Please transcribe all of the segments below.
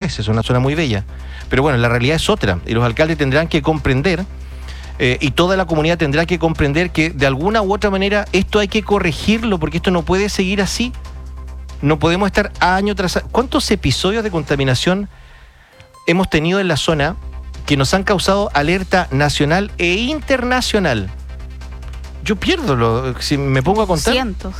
es una zona muy bella. Pero bueno, la realidad es otra, y los alcaldes tendrán que comprender, y toda la comunidad tendrá que comprender que de alguna u otra manera esto hay que corregirlo, porque esto no puede seguir así. No podemos estar año tras año. ¿Cuántos episodios de contaminación hemos tenido en la zona que nos han causado alerta nacional e internacional? Yo pierdo, si me pongo a contar. Cientos.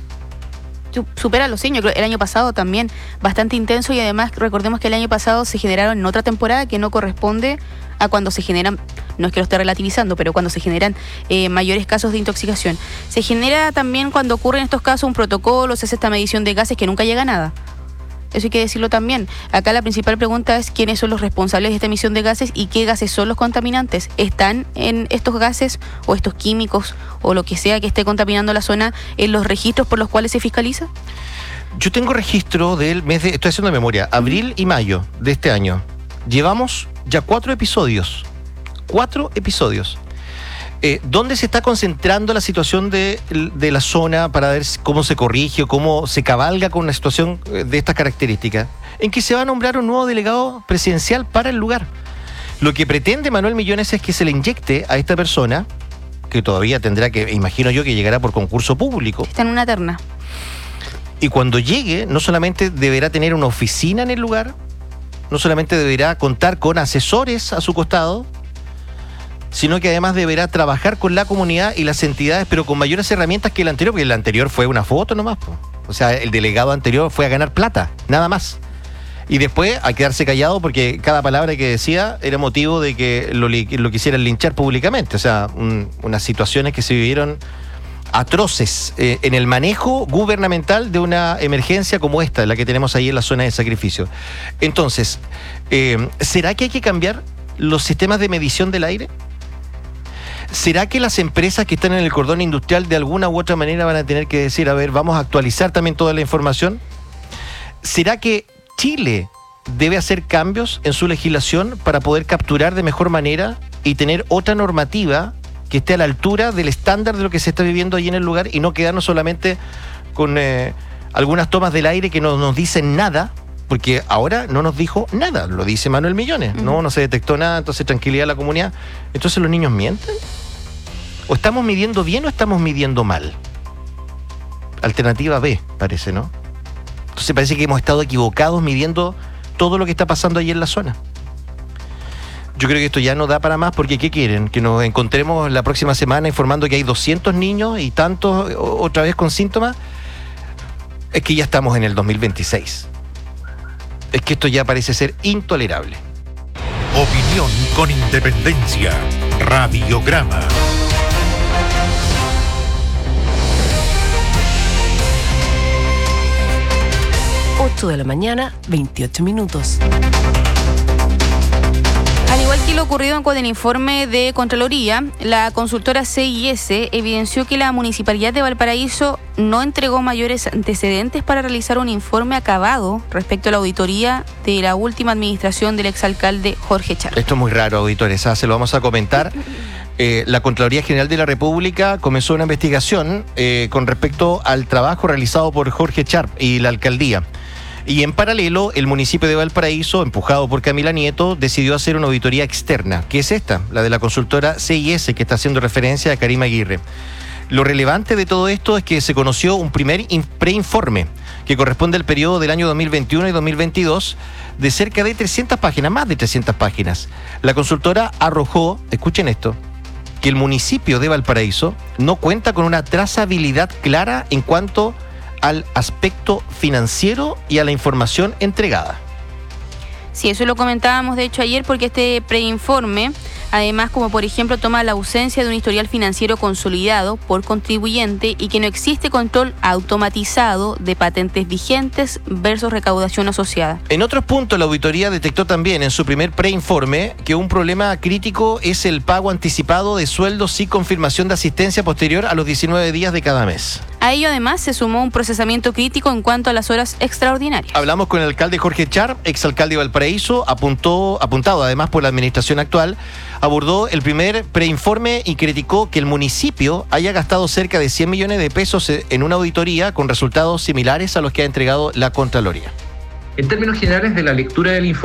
Supera los 100, yo creo, el año pasado también bastante intenso, y además recordemos que el año pasado se generaron en otra temporada que no corresponde a cuando se generan, no es que lo esté relativizando, pero cuando se generan mayores casos de intoxicación. Se genera también, cuando ocurren estos casos, un protocolo, se hace esta medición de gases que nunca llega a nada. Eso hay que decirlo también. Acá la principal pregunta es quiénes son los responsables de esta emisión de gases y qué gases son los contaminantes. ¿Están en estos gases o estos químicos o lo que sea que esté contaminando la zona en los registros por los cuales se fiscaliza? Yo tengo registro del mes de, estoy haciendo memoria, abril y mayo de este año. Llevamos ya 4 episodios. 4 episodios. ¿Dónde se está concentrando la situación de la zona para ver cómo se corrige o cómo se cabalga con una situación de estas características? En que se va a nombrar un nuevo delegado presidencial para el lugar. Lo que pretende Manuel Millones es que se le inyecte a esta persona, que todavía tendrá que, imagino yo, que llegará por concurso público. Está en una terna. Y cuando llegue, no solamente deberá tener una oficina en el lugar, no solamente deberá contar con asesores a su costado, sino que además deberá trabajar con la comunidad y las entidades, pero con mayores herramientas que el anterior, porque el anterior fue una foto nomás. O sea, el delegado anterior fue a ganar plata, nada más. Y después a quedarse callado porque cada palabra que decía era motivo de que lo quisieran linchar públicamente. O sea, unas situaciones que se vivieron atroces en el manejo gubernamental de una emergencia como esta, la que tenemos ahí en la zona de sacrificio. Entonces, ¿será que hay que cambiar los sistemas de medición del aire? ¿Será que las empresas que están en el cordón industrial de alguna u otra manera van a tener que decir, a ver, vamos a actualizar también toda la información? ¿Será que Chile debe hacer cambios en su legislación para poder capturar de mejor manera y tener otra normativa que esté a la altura del estándar de lo que se está viviendo allí en el lugar y no quedarnos solamente con algunas tomas del aire que no nos dicen nada? Porque ahora no nos dijo nada, lo dice Manuel Millones, no se detectó nada, entonces tranquilidad a la comunidad. ¿Entonces los niños mienten? ¿O estamos midiendo bien o estamos midiendo mal? Alternativa B, parece, ¿no? Entonces parece que hemos estado equivocados midiendo todo lo que está pasando allí en la zona. Yo creo que esto ya no da para más, porque ¿qué quieren? ¿Que nos encontremos la próxima semana informando que hay 200 niños y tantos otra vez con síntomas? Es que ya estamos en el 2026. Es que esto ya parece ser intolerable. Opinión con independencia. Radiograma. 8 de la mañana, 28 minutos. Al igual que lo ocurrido con el informe de Contraloría, la consultora CIS evidenció que la Municipalidad de Valparaíso no entregó mayores antecedentes para realizar un informe acabado respecto a la auditoría de la última administración del exalcalde Jorge Char. Esto es muy raro, auditores, se lo vamos a comentar. La Contraloría General de la República comenzó una investigación con respecto al trabajo realizado por Jorge Char y la alcaldía. Y en paralelo, el municipio de Valparaíso, empujado por Camila Nieto, decidió hacer una auditoría externa, que es esta, la de la consultora CIS, que está haciendo referencia a Karim Aguirre. Lo relevante de todo esto es que se conoció un primer preinforme, que corresponde al periodo del año 2021 y 2022, de cerca de 300 páginas, más de 300 páginas. La consultora arrojó, escuchen esto, que el municipio de Valparaíso no cuenta con una trazabilidad clara en cuanto al aspecto financiero y a la información entregada. Sí, eso lo comentábamos de hecho ayer, porque este preinforme, además, como por ejemplo, toma la ausencia de un historial financiero consolidado por contribuyente y que no existe control automatizado de patentes vigentes versus recaudación asociada. En otros puntos, la auditoría detectó también en su primer preinforme que un problema crítico es el pago anticipado de sueldos y confirmación de asistencia posterior a los 19 días de cada mes. A ello además se sumó un procesamiento crítico en cuanto a las horas extraordinarias. Hablamos con el alcalde Jorge Char, exalcalde de Valparaíso, apuntado además por la administración actual, abordó el primer preinforme y criticó que el municipio haya gastado cerca de 100 millones de pesos en una auditoría con resultados similares a los que ha entregado la Contraloría. En términos generales de la lectura del informe,